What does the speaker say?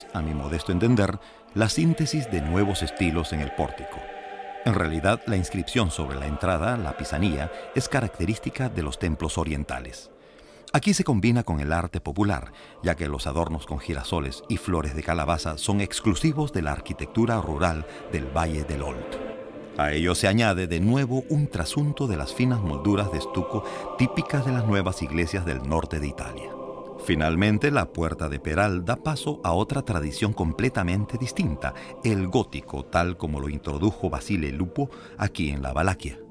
a mi modesto entender, la síntesis de nuevos estilos en el pórtico. En realidad, la inscripción sobre la entrada, la pisanía, es característica de los templos orientales. Aquí se combina con el arte popular, ya que los adornos con girasoles y flores de calabaza son exclusivos de la arquitectura rural del Valle del Olt. A ello se añade de nuevo un trasunto de las finas molduras de estuco típicas de las nuevas iglesias del norte de Italia. Finalmente, la puerta de Peral da paso a otra tradición completamente distinta, el gótico, tal como lo introdujo Basile Lupo aquí en la Valaquia.